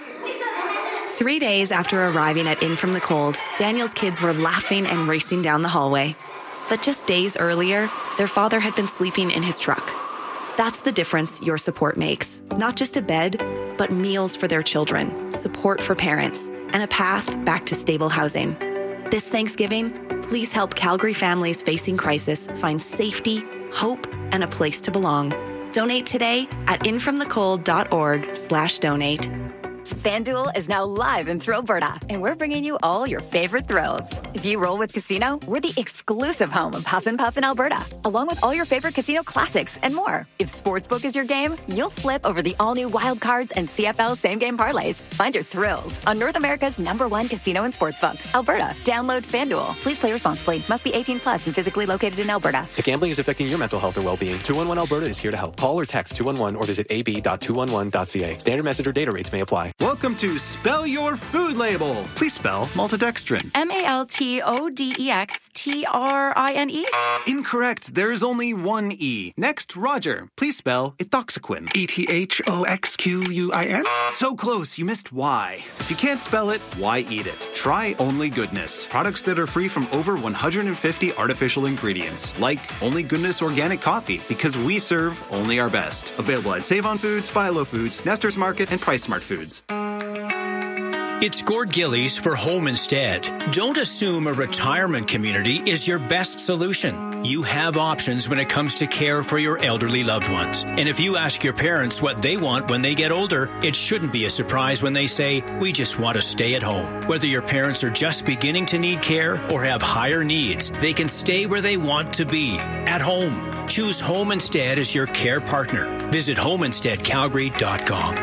Three days after arriving at In From the Cold, Daniel's kids were laughing and racing down the hallway. But just days earlier, their father had been sleeping in his truck. That's the difference your support makes. Not just a bed, but meals for their children, support for parents, and a path back to stable housing. This Thanksgiving, please help Calgary families facing crisis find safety, hope, and a place to belong. Donate today at infromthecold.org slash donate. FanDuel is now live in Thrillberta, and we're bringing you all your favorite thrills. If you roll with Casino, we're the exclusive home of Huff and Puff in Alberta, along with all your favorite casino classics and more. If Sportsbook is your game, you'll flip over the all-new Wild Cards and C F L same-game parlays. Find your thrills on North America's number one casino and sportsbook, Alberta. Download FanDuel. Please play responsibly. Must be eighteen plus and physically located in Alberta. If gambling is affecting your mental health or well-being, two one one Alberta is here to help. Call or text two one one or visit a b dot two one one dot c a. Standard message or data rates may apply. Welcome to Spell Your Food Label. Please spell maltodextrin. M A L T O D E X T R I N E? Incorrect. There is only one E. Next, Roger. Please spell ethoxyquin. E T H O X Q U I N? So close, you missed Y. If you can't spell it, why eat it? Try Only Goodness. Products that are free from over one hundred fifty artificial ingredients. Like Only Goodness Organic Coffee, because we serve only our best. Available at Save On Foods, Philo Foods, Nestor's Market, and Price Smart Foods. It's Gord Gillies for Home Instead. Don't assume a retirement community is your best solution. You have options when it comes to care for your elderly loved ones. And if you ask your parents what they want when they get older, it shouldn't be a surprise when they say, we just want to stay at home. Whether your parents are just beginning to need care or have higher needs, they can stay where they want to be, at home. Choose Home Instead as your care partner. Visit home instead calgary dot com.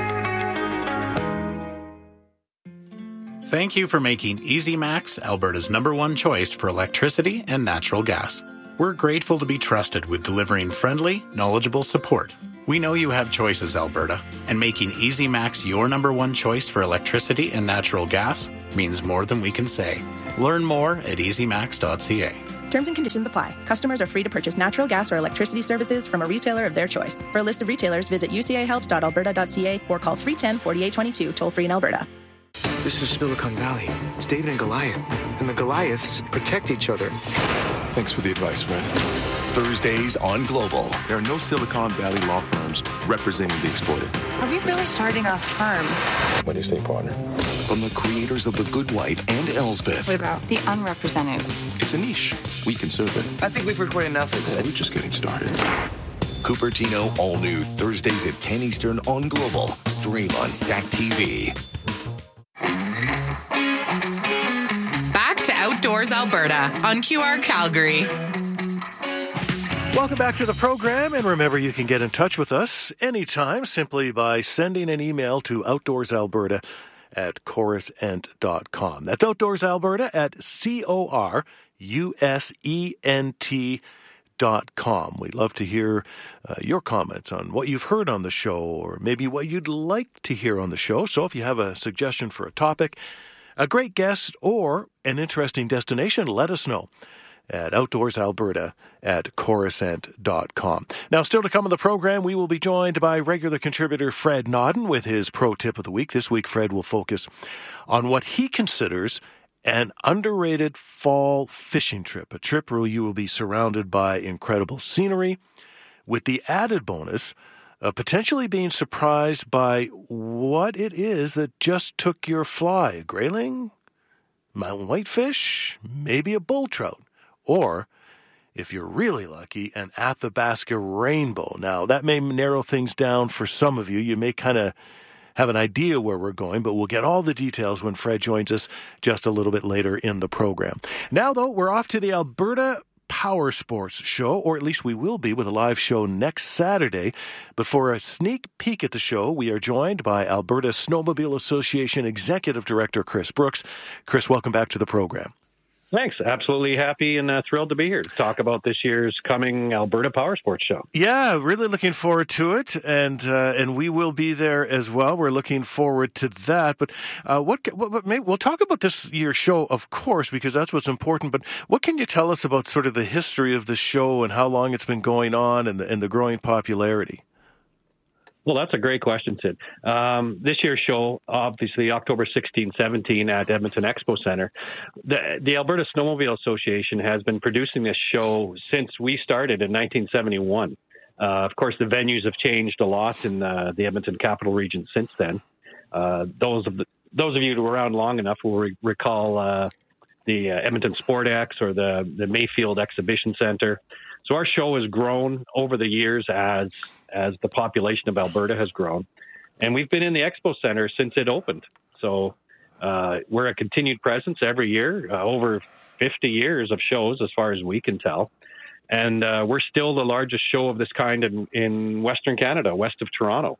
Thank you for making EasyMax Alberta's number one choice for electricity and natural gas. We're grateful to be trusted with delivering friendly, knowledgeable support. We know you have choices, Alberta, and making EasyMax your number one choice for electricity and natural gas means more than we can say. Learn more at easy max dot c a. Terms and conditions apply. Customers are free to purchase natural gas or electricity services from a retailer of their choice. For a list of retailers, visit u c a helps dot alberta dot c a or call three one zero, four eight two two, toll free in Alberta. This is Silicon Valley. It's David and Goliath. And the Goliaths protect each other. Thanks for the advice, friend. Thursdays on Global. There are no Silicon Valley law firms representing the exploited. Are we really starting a firm? What do you say, partner? From the creators of The Good Wife and Elsbeth. What about the unrepresented? It's a niche. We can serve it. I think we've recorded enough of this. We're just getting started. Cupertino, all new Thursdays at ten Eastern on Global. Stream on Stack T V. Back to Outdoors Alberta on Q R Calgary. Welcome back to the program, and remember you can get in touch with us anytime simply by sending an email to outdoorsalberta at corusent dot com. That's outdoorsalberta at C O R U S E N T dot com. We'd love to hear uh, your comments on what you've heard on the show or maybe what you'd like to hear on the show. So if you have a suggestion for a topic, a great guest, or an interesting destination, let us know at outdoorsalberta at corusent dot com. Now, still to come on the program, we will be joined by regular contributor Fred Nodden with his Pro Tip of the Week. This week, Fred will focus on what he considers an underrated fall fishing trip, a trip where you will be surrounded by incredible scenery, with the added bonus of potentially being surprised by what it is that just took your fly. A grayling, mountain whitefish, maybe a bull trout, or, if you're really lucky, an Athabasca rainbow. Now, that may narrow things down for some of you. You may kind of have an idea where we're going, but we'll get all the details when Fred joins us just a little bit later in the program. Now, though, we're off to the Alberta Power Sports Show, or at least we will be with a live show next Saturday. But for a sneak peek at the show, we are joined by Alberta Snowmobile Association Executive Director Chris Brooks. Chris, welcome back to the program. Thanks. Absolutely happy and uh, thrilled to be here to talk about this year's coming Alberta Power Sports Show. Yeah, really looking forward to it, and uh, and we will be there as well. We're looking forward to that. But uh, what, what, what maybe we'll talk about this year's show, of course, because that's what's important. But what can you tell us about sort of the history of the show and how long it's been going on, and the, and the growing popularity? Well, that's a great question, Sid. Um, this year's show, obviously October sixteenth, seventeenth at Edmonton Expo Center. The, the Alberta Snowmobile Association has been producing this show since we started in nineteen seventy-one. Uh, of course, the venues have changed a lot in uh, the Edmonton Capital Region since then. Uh, those of the, those of you who were around long enough will re- recall uh, the uh, Edmonton Sport X or the, the Mayfield Exhibition Center. So our show has grown over the years as as the population of Alberta has grown. And we've been in the Expo Center since it opened. So uh, we're a continued presence every year, uh, over fifty years of shows as far as we can tell. And uh, we're still the largest show of this kind in, in Western Canada, west of Toronto.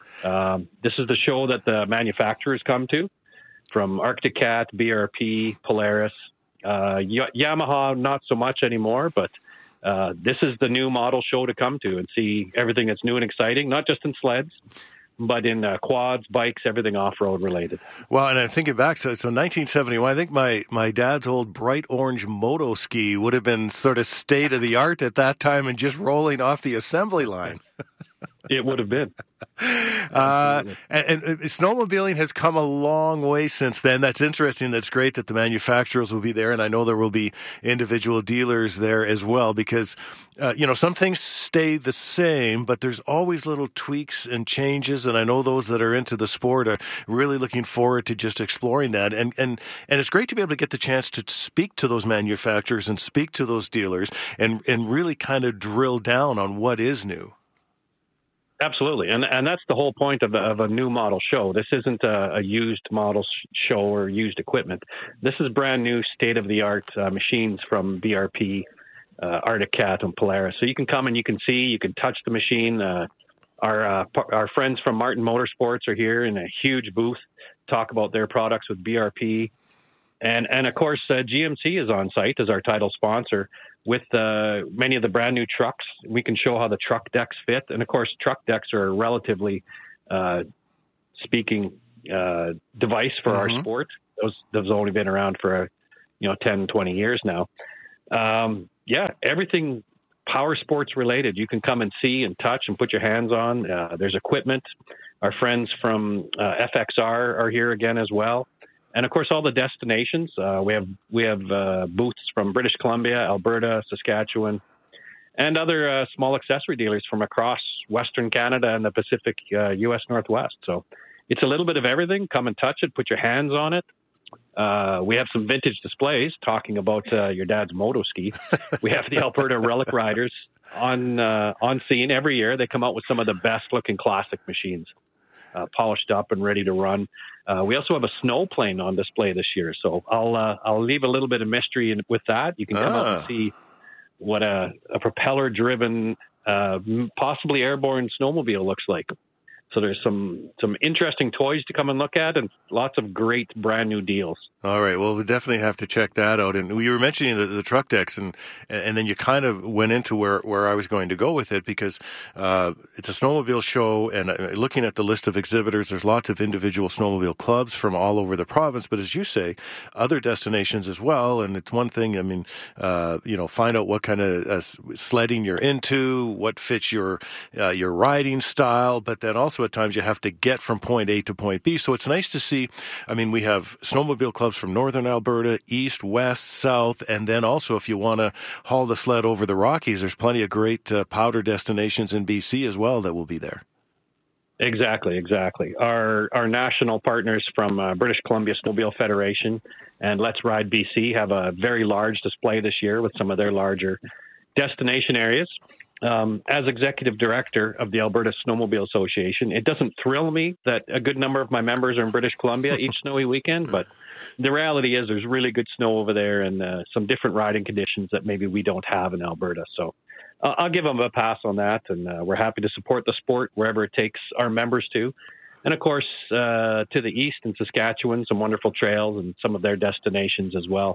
Um, this is the show that the manufacturers come to, from Arctic Cat, B R P, Polaris, uh, y- Yamaha, not so much anymore, but Uh, this is the new model show to come to and see everything that's new and exciting, not just in sleds, but in uh, quads, bikes, everything off-road related. Well, and I'm thinking back, so, so nineteen seventy-one, I think my, my dad's old bright orange moto ski would have been sort of state of the art at that time and just rolling off the assembly line. It would have been. uh, and, and snowmobiling has come a long way since then. That's interesting. That's great that the manufacturers will be there, and I know there will be individual dealers there as well because, uh, you know, some things stay the same, but there's always little tweaks and changes, and I know those that are into the sport are really looking forward to just exploring that. And, and, and it's great to be able to get the chance to speak to those manufacturers and speak to those dealers and, and really kind of drill down on what is new. Absolutely, and and that's the whole point of a, of a new model show. This isn't a, a used model show or used equipment. This is brand new, state-of-the-art uh, machines from B R P, uh, Arctic Cat, and Polaris. So you can come and you can see, you can touch the machine. Uh, our uh, our friends from Martin Motorsports are here in a huge booth, talk about their products with B R P, and and of course uh, G M C is on site as our title sponsor. With uh, many of the brand new trucks, we can show how the truck decks fit. And of course, truck decks are a relatively uh, speaking uh, device for mm-hmm. our sport. Those those only been around for, uh, you know, ten, twenty years now. Um, yeah, everything power sports related. You can come and see and touch and put your hands on. Uh, there's equipment. Our friends from uh, F X R are here again as well. And of course, all the destinations. Uh, we have we have uh, booths from British Columbia, Alberta, Saskatchewan, and other uh, small accessory dealers from across Western Canada and the Pacific uh, U S Northwest. So it's a little bit of everything. Come and touch it. Put your hands on it. Uh, we have some vintage displays talking about uh, your dad's moto ski. We have the Alberta Relic Riders on uh, on scene every year. They come out with some of the best looking classic machines. Uh, polished up and ready to run. Uh, we also have a snow plane on display this year, so I'll uh, I'll leave a little bit of mystery in, with that. You can come ah. out and see what a, a propeller-driven, uh, possibly airborne snowmobile looks like. So there's some some interesting toys to come and look at, and lots of great brand new deals. All right, well, we definitely have to check that out. And you were mentioning the, the truck decks, and and then you kind of went into where, where I was going to go with it, because uh, it's a snowmobile show, and looking at the list of exhibitors, there's lots of individual snowmobile clubs from all over the province, but as you say, other destinations as well. And it's one thing, I mean, uh, you know, find out what kind of uh, sledding you're into, what fits your uh, your riding style, but then also at times you have to get from point A to point B. So it's nice to see. I mean, we have snowmobile clubs from northern Alberta, east, west, south, and then also if you want to haul the sled over the Rockies, there's plenty of great uh, powder destinations in B C as well that will be there. Exactly, exactly. Our our national partners from uh, British Columbia Snowmobile Federation and Let's Ride B C have a very large display this year with some of their larger destination areas. Um, as executive director of the Alberta Snowmobile Association, it doesn't thrill me that a good number of my members are in British Columbia each snowy weekend, but the reality is there's really good snow over there and uh, some different riding conditions that maybe we don't have in Alberta. So uh, I'll give them a pass on that, and uh, we're happy to support the sport wherever it takes our members to. And of course, uh, to the east in Saskatchewan, some wonderful trails and some of their destinations as well.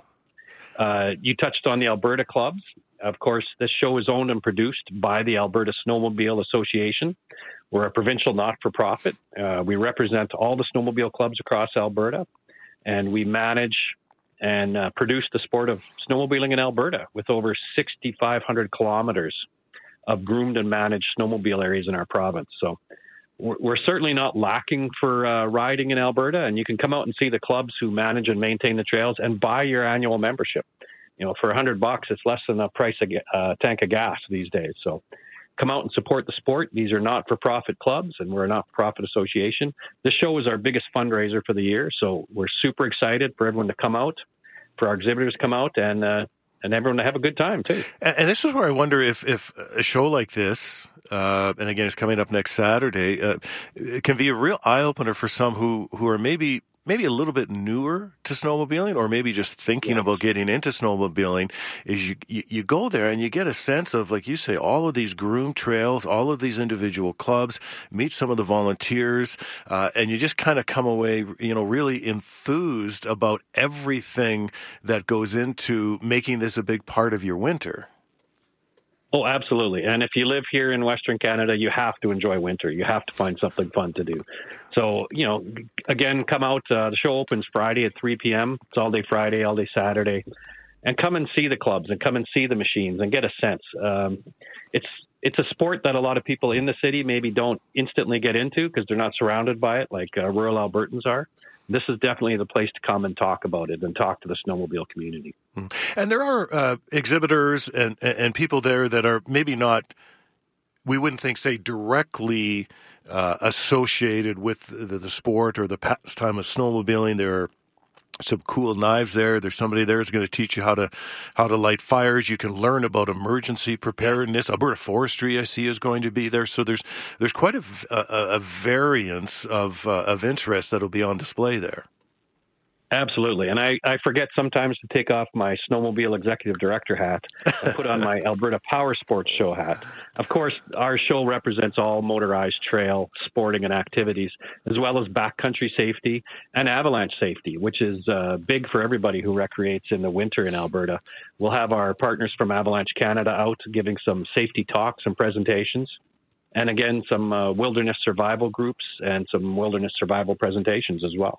Uh, you touched on the Alberta clubs. Of course, this show is owned and produced by the Alberta Snowmobile Association. We're a provincial not-for-profit. Uh, we represent all the snowmobile clubs across Alberta, and we manage and uh, produce the sport of snowmobiling in Alberta with over six thousand five hundred kilometers of groomed and managed snowmobile areas in our province. So we're, we're certainly not lacking for uh, riding in Alberta, and you can come out and see the clubs who manage and maintain the trails and buy your annual membership. You know, for a hundred bucks, it's less than the price of a uh, tank of gas these days. So come out and support the sport. These are not-for-profit clubs, and we're a not-for-profit association. This show is our biggest fundraiser for the year, so we're super excited for everyone to come out, for our exhibitors to come out, and uh, and everyone to have a good time, too. And, and this is where I wonder if, if a show like this, uh, and again, it's coming up next Saturday, uh, it can be a real eye-opener for some who, who are maybe maybe a little bit newer to snowmobiling, or maybe just thinking yeah. about getting into snowmobiling, is you, you you go there and you get a sense of, like you say, all of these groomed trails, all of these individual clubs, meet some of the volunteers, uh, and you just kind of come away, you know, really enthused about everything that goes into making this a big part of your winter. Oh, absolutely. And if you live here in Western Canada, you have to enjoy winter. You have to find something fun to do. So, you know, again, come out. Uh, the show opens Friday at three p.m. It's all day Friday, all day Saturday. And come and see the clubs and come and see the machines and get a sense. Um, it's it's a sport that a lot of people in the city maybe don't instantly get into because they're not surrounded by it like uh, rural Albertans are. This is definitely the place to come and talk about it and talk to the snowmobile community. And there are uh, exhibitors and, and people there that are maybe not, we wouldn't think, say, directly uh, associated with the, the sport or the pastime of snowmobiling. There are some cool knives there. There's somebody there who's going to teach you how to how to light fires. You can learn about emergency preparedness. Alberta Forestry, I see, is going to be there. So there's there's quite a, a, a variance of uh, of interest that'll be on display there. Absolutely. And I, I forget sometimes to take off my snowmobile executive director hat and put on my Alberta Power Sports Show hat. Of course, our show represents all motorized trail sporting and activities, as well as backcountry safety and avalanche safety, which is uh, big for everybody who recreates in the winter in Alberta. We'll have our partners from Avalanche Canada out giving some safety talks and presentations. And again, some uh, wilderness survival groups and some wilderness survival presentations as well.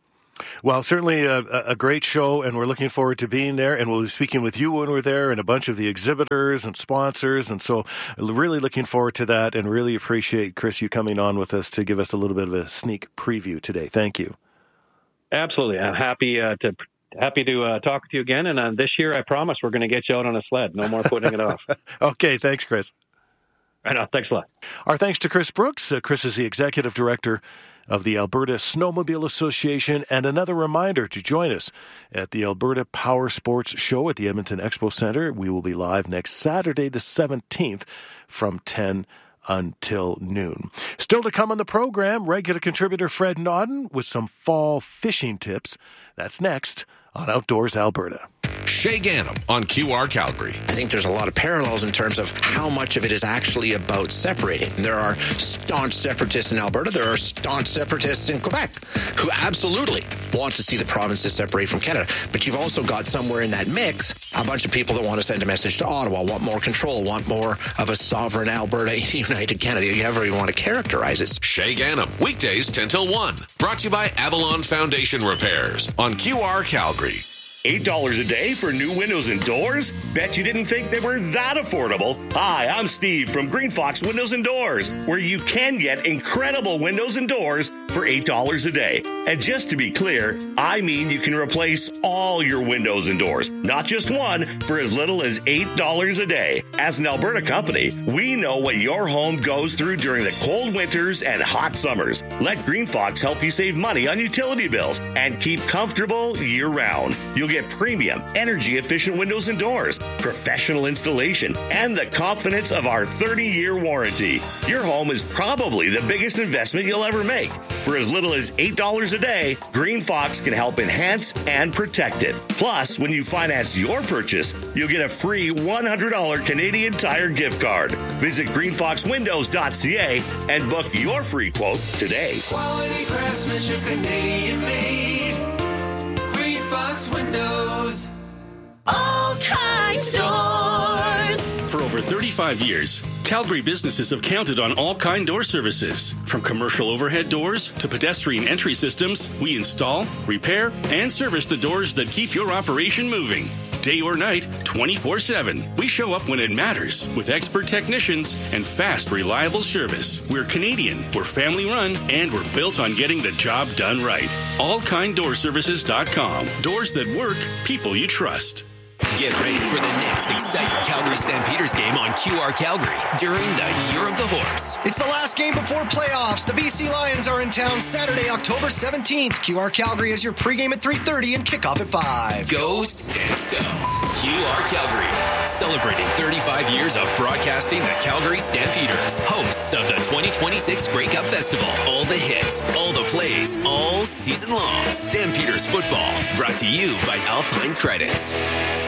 Well, certainly a, a great show, and we're looking forward to being there. And we'll be speaking with you when we're there and a bunch of the exhibitors and sponsors. And so really looking forward to that and really appreciate, Chris, you coming on with us to give us a little bit of a sneak preview today. Thank you. Absolutely. I'm happy uh, to happy to uh, talk with you again. And uh, this year, I promise we're going to get you out on a sled. No more putting it off. Okay. Thanks, Chris. Right on. Thanks a lot. Our thanks to Chris Brooks. Uh, Chris is the executive director of the Alberta Snowmobile Association. And another reminder to join us at the Alberta Power Sports Show at the Edmonton Expo Centre. We will be live next Saturday, the seventeenth, from ten until noon. Still to come on the program, regular contributor Fred Nodden with some fall fishing tips. That's next on Outdoors Alberta. Shay Gannam on Q R Calgary. I think there's a lot of parallels in terms of how much of it is actually about separating. There are staunch separatists in Alberta. There are staunch separatists in Quebec who absolutely want to see the provinces separate from Canada. But you've also got somewhere in that mix a bunch of people that want to send a message to Ottawa, want more control, want more of a sovereign Alberta in United Canada. However you want to characterize it. Shay Gannam, weekdays ten till one. Brought to you by Avalon Foundation Repairs on Q R Calgary. eight dollars a day for new windows and doors? Bet you didn't think they were that affordable. Hi, I'm Steve from Green Fox Windows and Doors, where you can get incredible windows and doors for eight dollars a day. And just to be clear, I mean you can replace all your windows and doors, not just one, for as little as eight dollars a day. As an Alberta company, we know what your home goes through during the cold winters and hot summers. Let Green Fox help you save money on utility bills and keep comfortable year-round. You'll get premium, energy-efficient windows and doors, professional installation, and the confidence of our thirty-year warranty. Your home is probably the biggest investment you'll ever make. For as little as eight dollars a day, Green Fox can help enhance and protect it. Plus, when you finance your purchase, you'll get a free one hundred dollars Canadian Tire gift card. Visit green fox windows dot c a and book your free quote today. Quality craftsmanship, Canadian made. Green Fox Windows. All Kinds Doors. For over thirty-five years, Calgary businesses have counted on All Kind Door services. From commercial overhead doors to pedestrian entry systems, we install, repair, and service the doors that keep your operation moving. Day or night, twenty-four seven. We show up when it matters with expert technicians and fast, reliable service. We're Canadian, we're family run, and we're built on getting the job done right. all kind door services dot com. Doors that work, people you trust. Get ready for the next exciting Calgary Stampeders game on Q R Calgary during the Year of the Horse. It's the last game before playoffs. The B C Lions are in town Saturday, October seventeenth. Q R Calgary is your pregame at three thirty and kickoff at five. Go Stanso. Q R Calgary, celebrating thirty-five years of broadcasting the Calgary Stampeders, hosts of the twenty twenty-six Grey Cup Festival. All the hits, all the plays, all season long. Stampeders football, brought to you by Alpine Credits.